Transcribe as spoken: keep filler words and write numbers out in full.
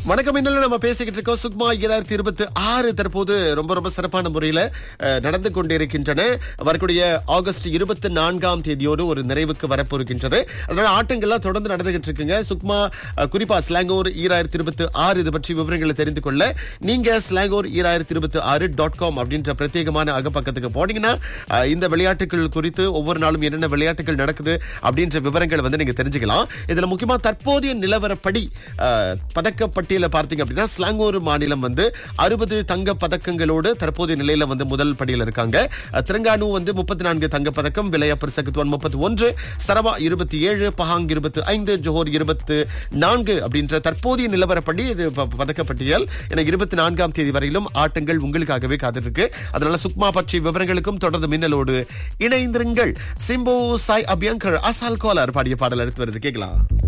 வணக்கம். இன்னும் நம்ம பேசிக்கிட்டு இருக்கோம். சுக்மா இரண்டாயிரத்தி இருபத்தி ஆறு தற்போது ரொம்ப ரொம்ப சிறப்பான முறையில அஹ், நடந்து கொண்டிருக்கின்றன. வரக்கூடிய ஆகஸ்ட் இருபத்தி நான்காம் தேதியோடு ஒரு நிறைவுக்கு வரப்போகின்றது. அதனால ஆட்டங்கள்லாம் தொடர்ந்து நடந்துகிட்டு இருக்குங்க. சுக்மா அஹ், குறிப்பா ஸ்லாங்கோர் இரண்டாயிரத்தி இருபத்தி ஆறு இது பற்றி விவரங்களை தெரிந்து கொள்ள நீங்க ஸ்லாங்கோர் இரண்டாயிரத்தி இருபத்தி ஆறு டாட் காம் அப்படின்ற பிரத்யேகமான அகப்பக்கத்துக்கு போனீங்கன்னா அஹ், இந்த விளையாட்டுகள் குறித்து ஒவ்வொரு நாளும் என்னென்ன விளையாட்டுகள் நடக்குது அப்படின்ற விவரங்களை வந்து நீங்க தெரிஞ்சுக்கலாம். இதுல முக்கியமா தற்போதைய நிலவரப்படி அஹ், பதக்கப்பட்டியல பார்த்தீங்க அப்படின்னா ஸ்லாங்கோர் மாநிலம் வந்து அறுபது தங்க பதக்கங்களோடு தற்போதைய நிலையில வந்து முதல் படியில் இருக்காங்க. அஹ், திரங்கானு வந்து முப்பத்தி நான்கு தங்க பதக்கம், விலையப்பர் சகுத்வான் முப்பத்தி ஒன்று, சரவா இருபத்தி ஏழு, பஹாங் இருபத்தி ஐந்து, ஜோஹர் இருபத்தி நான்கு அப்படின்ற தற்போதைய நிலவரப்படி இது ப- பதக்கப்பட்டியல். என இருபத்தி நான்காம் தேதி வரையிலும் ஆட்டங்கள் உங்களுக்காகவே காத்திருக்கு. அதனால சுக்மா பற்றி விவரங்களுக்கும் தொடர்ந்து மின்னலோடு இணைந்திருங்கள். சிம்பு சாய் அபியங்கர் அசால் கோலார் பாடிய பாடல் அடுத்து வருது, கேட்கலாம்.